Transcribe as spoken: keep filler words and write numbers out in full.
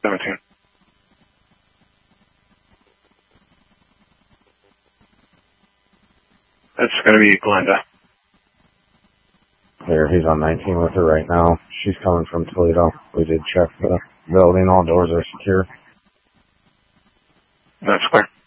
seventeen. That's going to be Glenda. Clear, he's on nineteen with her right now. She's coming from Toledo. We did check the building. All doors are secure. That's clear.